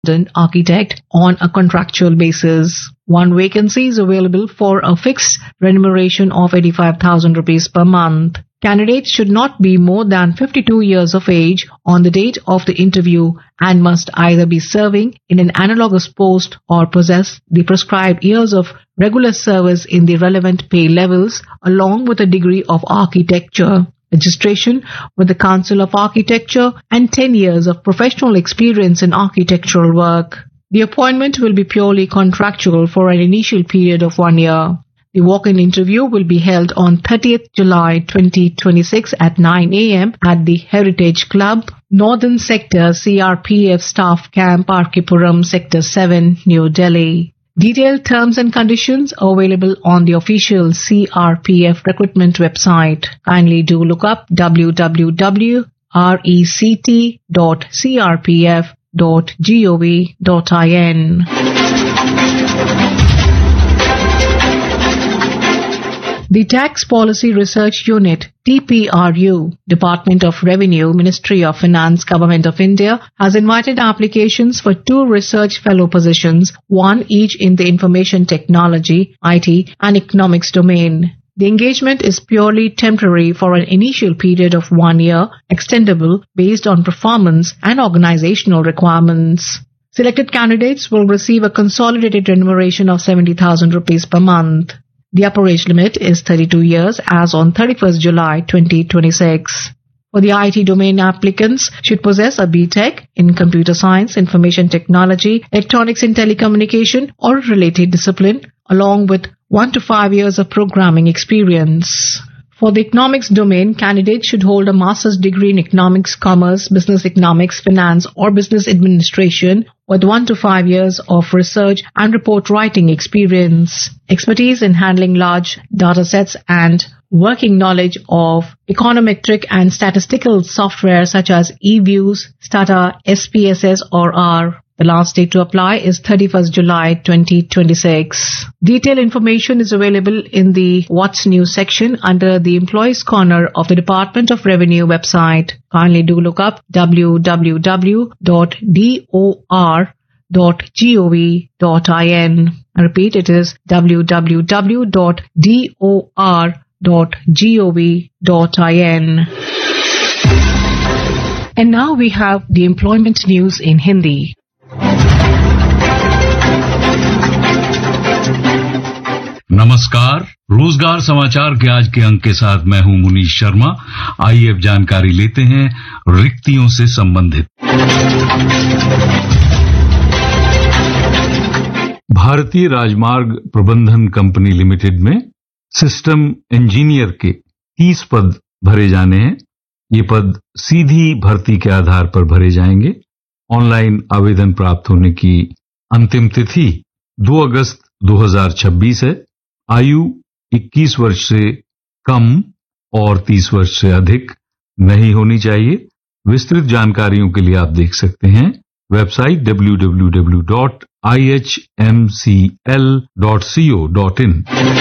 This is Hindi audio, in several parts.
architect on a contractual basis. One vacancy is available for a fixed remuneration of 85,000 rupees per month. Candidates should not be more than 52 years of age on the date of the interview and must either be serving in an analogous post or possess the prescribed years of regular service in the relevant pay levels along with a degree of architecture, registration with the Council of Architecture, and 10 years of professional experience in architectural work. The appointment will be purely contractual for an initial period of 1 year. The walk-in interview will be held on 30th July 2026 at 9 a.m. at the Heritage Club, Northern Sector, CRPF Staff Camp, Arkipuram, Sector 7, New Delhi. Detailed terms and conditions are available on the official CRPF recruitment website. Kindly do look up www.rect.crpf.gov.in. The Tax Policy Research Unit, TPRU, Department of Revenue, Ministry of Finance, Government of India, has invited applications for 2 research fellow positions, one each in the information technology, IT, and economics domain. The engagement is purely temporary for an initial period of 1 year, extendable based on performance and organizational requirements. Selected candidates will receive a consolidated remuneration of 70,000 rupees per month. The upper age limit is 32 years as on 31st July 2026. For the IT domain, applicants should possess a BTech in Computer Science, Information Technology, Electronics and Telecommunication or related discipline, along with 1 to 5 years of programming experience. For the economics domain, candidates should hold a master's degree in economics, commerce, business economics, finance or business administration with 1 to 5 years of research and report writing experience, expertise in handling large data sets and working knowledge of econometric and statistical software such as eViews, Stata, SPSS or R. The last date to apply is 31st July 2026. Detailed information is available in the What's New section under the Employees Corner of the Department of Revenue website. Kindly do look up www.dor.gov.in. I repeat, it is www.dor.gov.in. And now we have the employment news in Hindi. नमस्कार, रोजगार समाचार के आज के अंक के साथ मैं हूं मुनीश शर्मा। आइए अब जानकारी लेते हैं रिक्तियों से संबंधित। भारतीय राजमार्ग प्रबंधन कंपनी लिमिटेड में सिस्टम इंजीनियर के 30 पद भरे जाने हैं। ये पद सीधी भर्ती के आधार पर भरे जाएंगे। ऑनलाइन आवेदन प्राप्त होने की अंतिम तिथि 2 अगस्त 2026 है। आयु 21 वर्ष से कम और 30 वर्ष से अधिक नहीं होनी चाहिए। विस्तृत जानकारियों के लिए आप देख सकते हैं वेबसाइट www.ihmcl.co.in।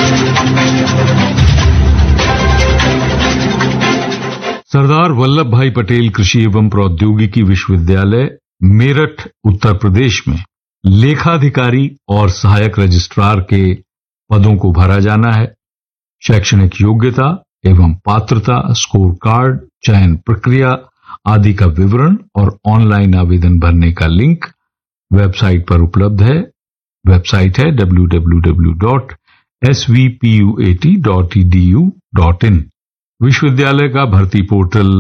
सरदार वल्लभ भाई पटेल कृषि एवं प्रौद्योगिकी विश्वविद्यालय मेरठ उत्तर प्रदेश में लेखाधिकारी और सहायक रजिस्ट्रार के पदों को भरा जाना है। शैक्षणिक योग्यता एवं पात्रता, स्कोर कार्ड, चयन प्रक्रिया आदि का विवरण और ऑनलाइन आवेदन भरने का लिंक वेबसाइट पर उपलब्ध है। वेबसाइट है www.svpuat.edu.in। विश्वविद्यालय का भर्ती पोर्टल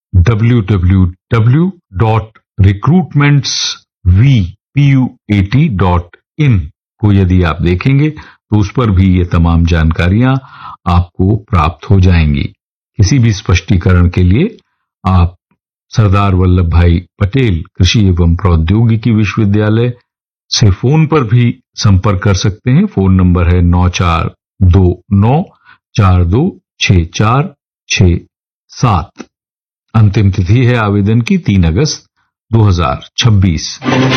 www.recruitmentsvpuat.in को यदि आप देखेंगे तो उस पर भी ये तमाम जानकारियां आपको प्राप्त हो जाएंगी। किसी भी स्पष्टीकरण के लिए आप सरदार वल्लभ भाई पटेल कृषि एवं प्रौद्योगिकी विश्वविद्यालय से फोन पर भी संपर्क कर सकते हैं। फोन नंबर है 9429426467। अंतिम तिथि है आवेदन की 3 अगस्त 2026।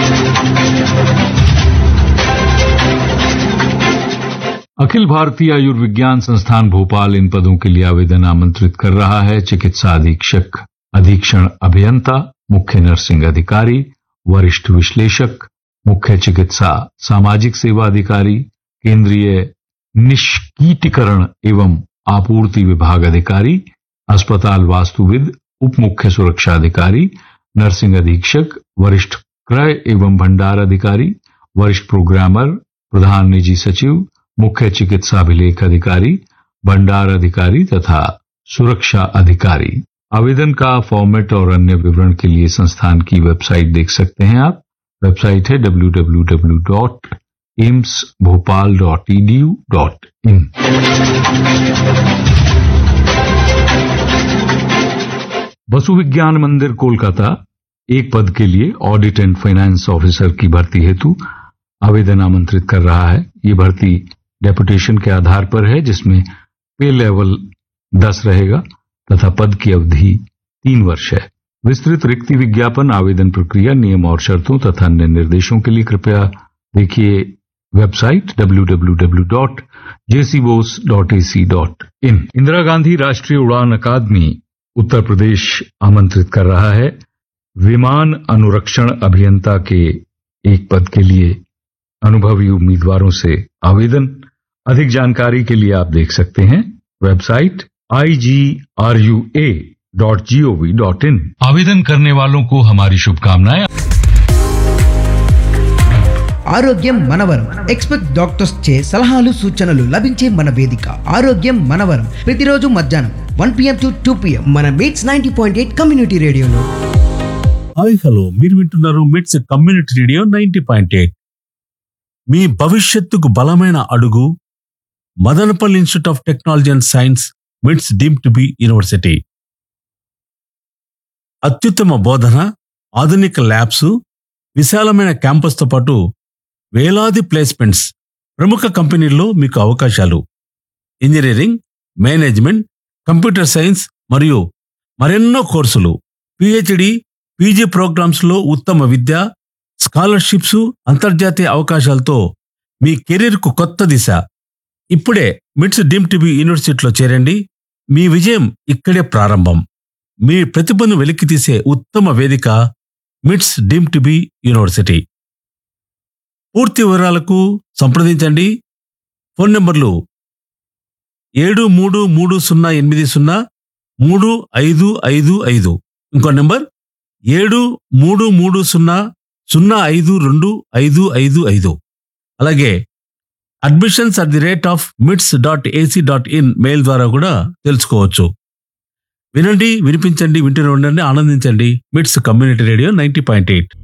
अखिल भारतीय आयुर्विज्ञान संस्थान भोपाल इन पदों के लिए आवेदन आमंत्रित कर रहा है। चिकित्सा अधीक्षक, अधीक्षण अभियंता, मुख्य नर्सिंग अधिकारी, वरिष्ठ विश्लेषक, मुख्य चिकित्सा सामाजिक सेवा अधिकारी, केंद्रीय निष्कीटीकरण एवं आपूर्ति विभाग अधिकारी, अस्पताल वास्तुविद, उप मुख्य सुरक्षा अधिकारी, नर्सिंग अधीक्षक, वरिष्ठ क्रय एवं भंडार अधिकारी, वरिष्ठ प्रोग्रामर, प्रधान निजी सचिव, मुख्य चिकित्सा अभिलेख अधिकारी, भंडार अधिकारी तथा सुरक्षा अधिकारी। आवेदन का फॉर्मेट और अन्य विवरण के लिए संस्थान की वेबसाइट देख सकते हैं आप। वेबसाइट है www.aimsbhopal.edu.in। वसु विज्ञान मंदिर कोलकाता एक पद के लिए ऑडिट एंड फाइनेंस ऑफिसर की भर्ती हेतु आवेदन आमंत्रित कर रहा है। ये भर्ती डेपुटेशन के आधार पर है, जिसमें पे लेवल 10 रहेगा तथा पद की अवधि 3 वर्ष है। विस्तृत रिक्ति विज्ञापन, आवेदन प्रक्रिया, नियम और शर्तों तथा अन्य निर्देशों के लिए कृपया देखिए वेबसाइट www.jcbose.ac.in। इंदिरा गांधी राष्ट्रीय उड़ान अकादमी उत्तर प्रदेश आमंत्रित कर रहा है। विमान अनुरक्षण अभियंता के एक पद के लिए अनुभवी उम्मीदवारों से आवेदन। अधिक जानकारी के लिए आप देख सकते हैं वेबसाइट igrua.gov.in। आवेदन करने वालों को हमारी शुभकामनाएं। ఆరోగ్యం మనవరం ఎక్స్పెక్ట్ డాక్టర్స్ చే సలహాలు సూచనలు లభించే మన వేదిక ఆరోగ్యం మనవరం ప్రతిరోజు మధ్యాహ్నం 1 PM to 2 PM మన మీట్స్ 90.8 కమ్యూనిటీ రేడియోలో। హాయ్ హలో, మీరు వింటున్నారు మిట్స్ కమ్యూనిటీ రేడియో 90.8। మీ భవిష్యత్తుకు బలమైన అడుగు Madanapalle institute of technology and science, మిట్స్ డీమ్డ్ టు బి యూనివర్సిటీ। అత్యుత్తమ బోధన, ఆధునిక ల్యాబ్స్, విశాలమైన క్యాంపస్తో పాటు వేలాది ప్లేస్మెంట్స్, ప్రముఖ కంపెనీల్లో మీకు అవకాశాలు। ఇంజనీరింగ్, మేనేజ్మెంట్, కంప్యూటర్ సైన్స్ మరియు మరెన్నో కోర్సులు, PhD, PG ప్రోగ్రామ్స్ లో ఉత్తమ విద్య, స్కాలర్షిప్స్, అంతర్జాతీయ అవకాశాలతో మీ కెరీర్కు కొత్త దిశ। ఇప్పుడే మిట్స్ డీమ్డ్ టు బి యూనివర్సిటీలో చేరండి। మీ విజయం ఇక్కడే ప్రారంభం। మీ ప్రతిభను వెలికితీసే ఉత్తమ వేదిక మిట్స్ డీమ్డ్ టు బి యూనివర్సిటీ। పూర్తి వివరాలకు సంప్రదించండి। ఫోన్ నంబర్లు 7330803555, ఇంకో నంబర్ 7330052555, అలాగే admissions@mits.ac.in మెయిల్ ద్వారా కూడా తెలుసుకోవచ్చు। వినండి, వినిపించండి, వింటూనే ఉండండి, ఆనందించండి। మిట్స్ కమ్యూనిటీ రేడియో 90.8।